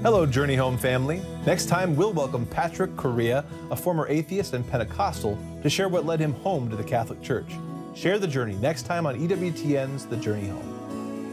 Hello, Journey Home family. Next time, we'll welcome Patrick Correa, a former atheist and Pentecostal, to share what led him home to the Catholic Church. Share the journey next time on EWTN's The Journey Home.